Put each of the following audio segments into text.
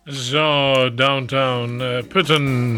Zo, downtown Putten.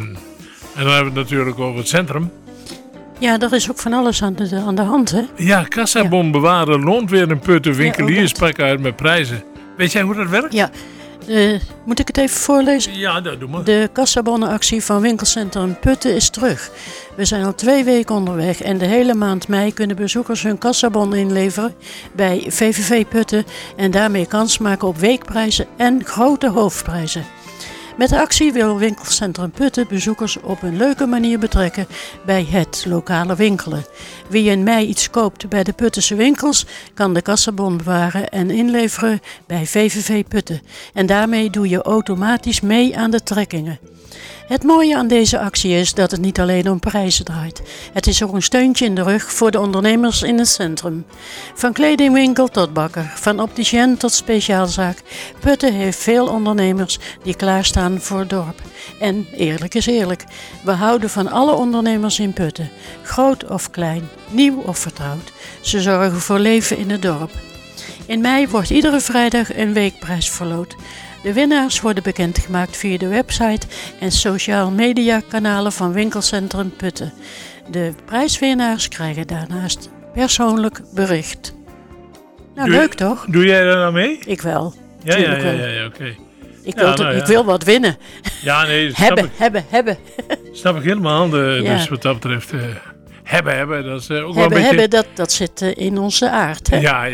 En dan hebben we het natuurlijk over het centrum. Ja, er is ook van alles aan de hand, hè? Ja, kassabon bewaren loont weer in Putten. Winkeliers pakken uit met prijzen. Weet jij hoe dat werkt? Ja. Moet ik het even voorlezen? Ja, dat doe maar. De kassabonnenactie van winkelcentrum Putten is terug. We zijn al 2 weken onderweg en de hele maand mei kunnen bezoekers hun kassabon inleveren bij VVV Putten en daarmee kans maken op weekprijzen en grote hoofdprijzen. Met de actie wil winkelcentrum Putten bezoekers op een leuke manier betrekken bij het lokale winkelen. Wie in mei iets koopt bij de Puttense winkels kan de kassabon bewaren en inleveren bij VVV Putten. En daarmee doe je automatisch mee aan de trekkingen. Het mooie aan deze actie is dat het niet alleen om prijzen draait. Het is ook een steuntje in de rug voor de ondernemers in het centrum. Van kledingwinkel tot bakker, van opticien tot speciaalzaak. Putten heeft veel ondernemers die klaarstaan voor het dorp. En eerlijk is eerlijk, we houden van alle ondernemers in Putten. Groot of klein, nieuw of vertrouwd. Ze zorgen voor leven in het dorp. In mei wordt iedere vrijdag een weekprijs verloot. De winnaars worden bekendgemaakt via de website en social media kanalen van winkelcentrum Putten. De prijswinnaars krijgen daarnaast persoonlijk bericht. Nou, leuk toch? Doe jij daar nou mee? Ik wel. Ja, oké. Ik wil wat winnen. Ja, nee, Hebben. Snap ik helemaal. Dus wat dat betreft, hebben, dat is ook wel een beetje... Hebben, dat zit in onze aard. Hè? Ja.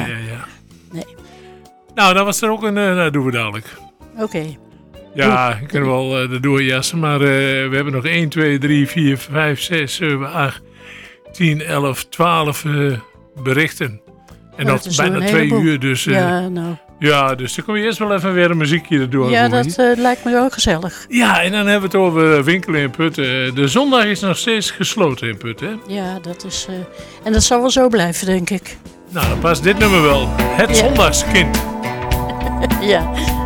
Nee. Nou, dat was er ook een... dat doen we dadelijk. Oké. Ja, ik kan wel de doorjassen, maar we hebben nog 1, 2, 3, 4, 5, 6, 7, 8, 10, 11, 12 berichten. En nog bijna 2 uur, dus... Ja, dus dan kom je eerst wel even weer een muziekje erdoor. Ja, dat lijkt me wel gezellig. Ja, en dan hebben we het over winkelen in Putten. De zondag is nog steeds gesloten in Putten, hè? Ja, dat is... en dat zal wel zo blijven, denk ik. Nou, dan past dit nummer wel. Het Zondagskind. Ja.